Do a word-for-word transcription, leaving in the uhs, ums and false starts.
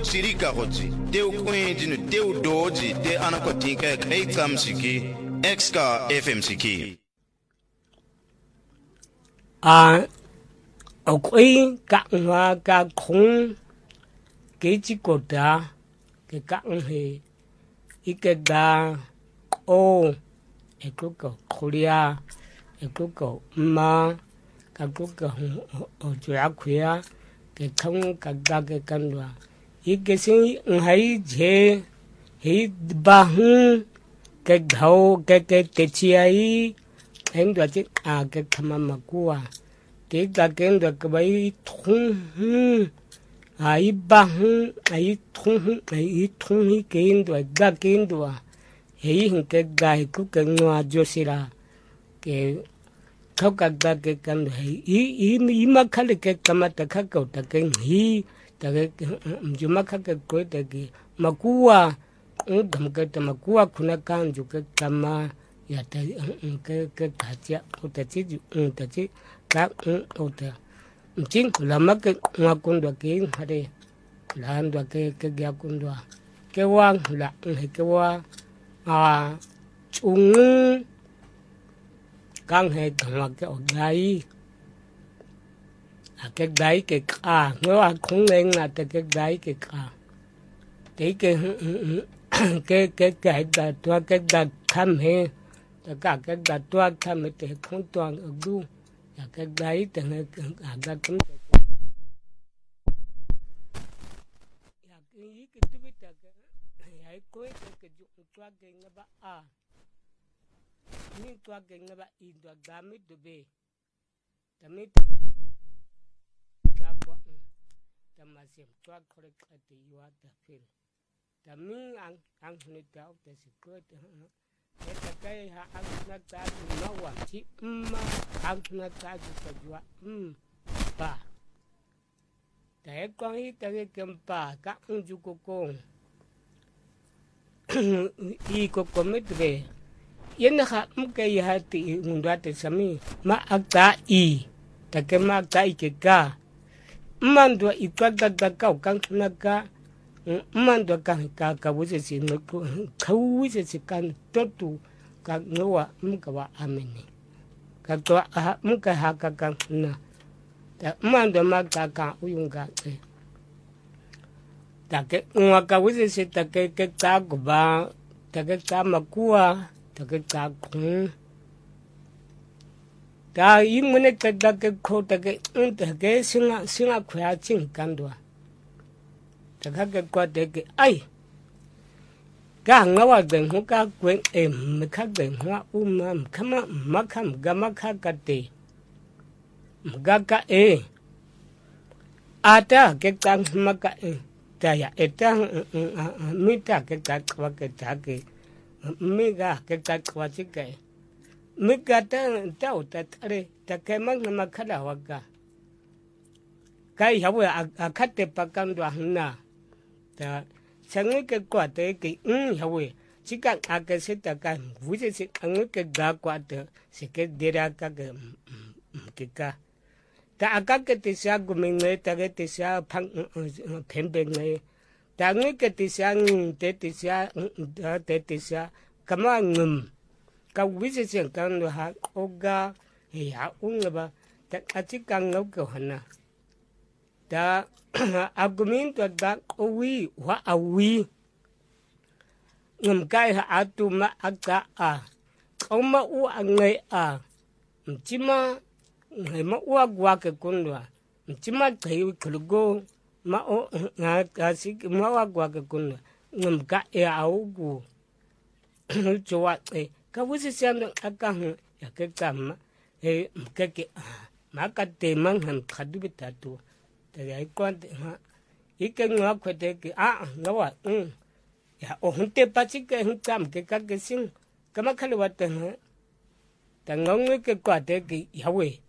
sirika gotsi teo kwendino teo doji te anakotika kaitsam siki exka F M siki a okui ka nga ka khung ke chikota ke ka he ikeda o ekuko kholia ekuko ma ka kuko o jua khia ke khung ka ga ke kanwa ike sin hai je he ba hu ke dhau ke ke te chiai en do chi a ke khama makua ke ga ke ndo ke bai thung ai ba hu ai thung ai thung ke ndo ga ke ndo he hin ke ga ku ke ngwa josira ke khau ka ga ke kan he i i ma khale ke kamata kha ko ta ke hi ta ke juma kha ke ko ta ke makua ngam ke ta makua khuna kan ju ke kama ya ta ke ke ta cha o ta chi ju ta chi ka o ta jing la ma ke ngwa kun do ke hare la ndo ke ke ga kun do ke wa la ke wa a chung kang he ngwa ke o dai a ke dai ke ka ngwa khung leng na te ke dai ke ka te ke ke ke ke da to ke da tham he ta ka ke da to tham te khung to du ya ke dai te ne a ga kum te ya ke yi ke tu bi ta ke ya ko ke ke ju to ke nga ba a ni to ke nga ba i do ga mi do be ta mi ta ko ta ma se to ko le ka te yu a ta fil ta mi ang ang ni ta o te si ko te e ta kai ha ang na ta ma wa chi ma ang na ta ju ta ju a um pa ta e ko i ta ke kem pa ka un ju ko ko i ko ko me tre yen ha mke ya ti unda te sami ma aka i ta ke ma ta i ke ka mando i ka ga ga ka ka na ka mando ka ka ka wo se si no ka wo se si kan to tu ka no wa mka wa ameni ka to ha mka ha ka ka na ta mando ma ka ka uyunga te ta ke wa ka wo se si ta ke ke ta go ba ta ke ta makua ta ke ta khung ta i mune ke da ke kho ta ke un ta ke singa singa khya ching kan do ta ka ke kwa de ke ai ka nga wa de hu ka kwen e me ka de wa u ma kama ma kam ga ma ka ka te ga ka e ata ke ta ma ka e ta ya eta mi ta ke ta kwa ke ta ke mi ga ke ta kwa chi ke mi ga ta ta o ta re ta ke ma ma kha da wa ga kai ya wa a kha te pa kan do na ta sang ke kwa te ke um ya we chi ka a ke se ta ka vu se se ang ke ga kwa te se ke de ra ka ke ke ka ta aka ke te sa gu me ne ta ke te sa phang phem be ne ta ngi ke te sa te te sa te te sa kama ngum ka wi se se kan ha o ga ya un ba ta a chi ka ngau ko hana ta argument da o wi wa a wi ngum kai ha atu ma aka a o ma u a ngai a chi ma ngai ma u a gwa ke kunwa chi ma kai khulgo ma o nga ka si ma wa gwa ke kunwa ngum ka e a u gu cho wa e ka wi se se aka hu ya ke kama e ke ke ma ka te mang han khadu bi ta tu ta ya ko ha i ke ngwa ko te ke a nga wa um ya o hun te pa chi ke hu kam ke ka ke sing kama khale wa te ha ta ngong ke kwa te ke ya we